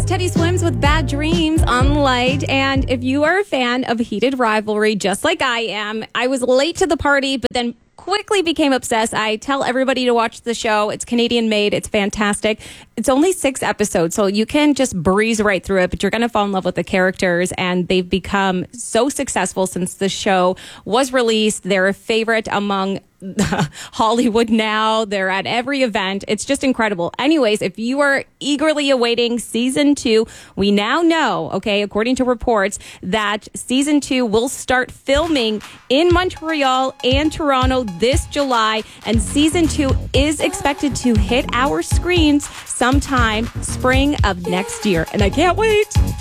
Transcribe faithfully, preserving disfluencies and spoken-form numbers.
Teddy Swims with Bad Dreams on Light. And if you are a fan of Heated Rivalry, just like I am, I was late to the party, but then quickly became obsessed. I tell everybody to watch the show. It's Canadian made. It's fantastic. It's only six episodes, so you can just breeze right through it, but you're going to fall in love with the characters, and they've become so successful since the show was released. They're a favorite among Hollywood now. They're at every event. It's just incredible. Anyways, if you are eagerly awaiting season two, we now know, okay, according to reports, that season two will start filming in Montreal and Toronto this July, and season two is expected to hit our screens sometime spring of next year. And I can't wait.